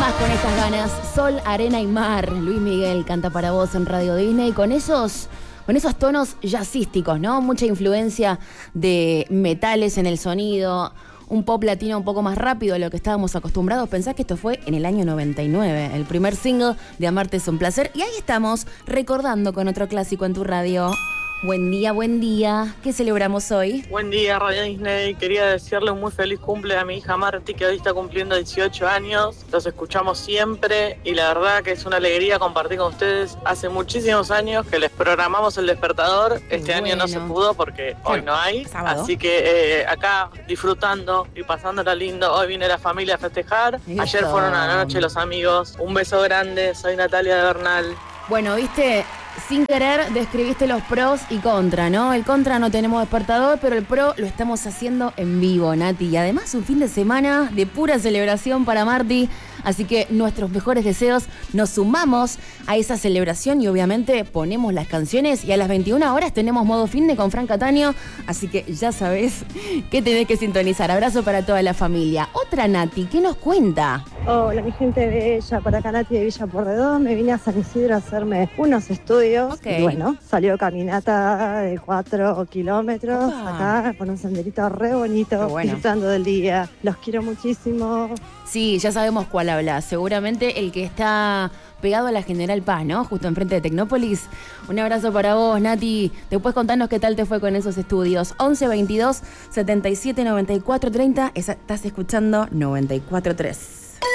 más con estas ganas. Sol, arena y mar. Luis Miguel canta para vos en Radio Disney con esos tonos jazzísticos, ¿no? Mucha influencia de metales en el sonido, un pop latino un poco más rápido de lo que estábamos acostumbrados. Pensás que esto fue en el año 99, el primer single de Amarte es un placer. Y ahí estamos, recordando con otro clásico en tu radio. Buen día, buen día. ¿Qué celebramos hoy? Buen día, Radio Disney. Quería desearle un muy feliz cumple a mi hija Marti, que hoy está cumpliendo 18 años. Los escuchamos siempre y la verdad que es una alegría compartir con ustedes. Hace muchísimos años que les programamos el despertador. Este año no se pudo porque hoy no hay. Sábado. Así que acá disfrutando y pasándola lindo. Hoy viene la familia a festejar. Eso. Ayer fueron a la noche los amigos. Un beso grande. Soy Natalia de Bernal. Bueno, viste, sin querer describiste los pros y contra, ¿no? El contra no tenemos despertador, pero el pro lo estamos haciendo en vivo, Nati. Y además un fin de semana de pura celebración para Marti. Así que nuestros mejores deseos, nos sumamos a esa celebración y obviamente ponemos las canciones. Y a las 21 horas tenemos modo finde con Fran Cataño. Así que ya sabés que tenés que sintonizar. Abrazo para toda la familia. Otra Nati, ¿qué nos cuenta? Hola, mi gente bella, por acá Nati de Villa Porredón. Me vine a San Isidro a hacerme unos estudios. Ok. Y bueno, salió caminata de 4 kilómetros. Opa. Acá por un senderito re bonito, Qué bueno. disfrutando del día. Los quiero muchísimo. Sí, ya sabemos cuál habla. Seguramente el que está pegado a la General Paz, ¿no? Justo enfrente de Tecnópolis. Un abrazo para vos, Nati. Después contanos qué tal te fue con esos estudios. 11 22 77 94 30. Estás escuchando 94.3.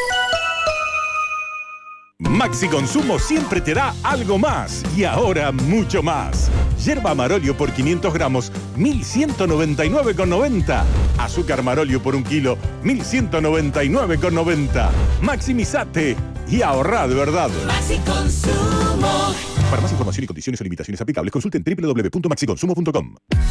Maxi Consumo siempre te da algo más y ahora mucho más. Yerba Marolio por 500 gramos, 1.199,90. Azúcar Marolio por 1 kilo, 1.199,90. Maximizate y ahorrá de verdad. Maxi Consumo. Para más información y condiciones o limitaciones aplicables, consulten www.maxiconsumo.com.